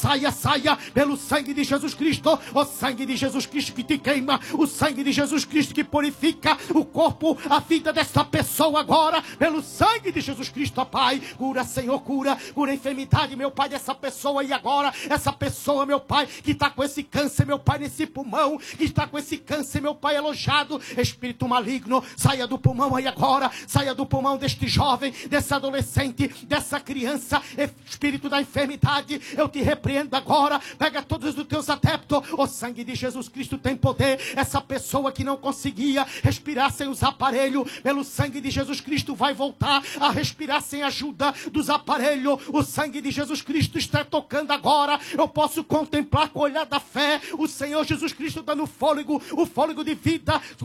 saia, pelo sangue de Jesus Cristo, o sangue de Jesus Cristo que te queima, o sangue de Jesus Cristo que purifica o corpo, a vida desta pessoa agora, pelo sangue de Jesus Cristo, ó Pai. Cura, Senhor, cura a enfermidade, meu Pai, dessa pessoa. E agora, essa pessoa, meu Pai, que está com esse câncer, meu Pai, nesse pulmão, que está com esse câncer, meu Pai, alojado, espírito maligno, saia do pulmão aí agora, saia do pulmão deste jovem, desse adolescente, dessa criança, espírito da enfermidade, eu te repreendo agora. Pega todos os teus adeptos, o sangue de Jesus Cristo tem poder. Essa pessoa que não conseguia respirar sem os aparelhos, pelo sangue de Jesus Cristo vai voltar a respirar sem ajuda dos aparelhos. O sangue de Jesus Cristo está tocando agora. Eu posso contemplar com o olhar da fé o Senhor Jesus Cristo dando fôlego, o fôlego de vida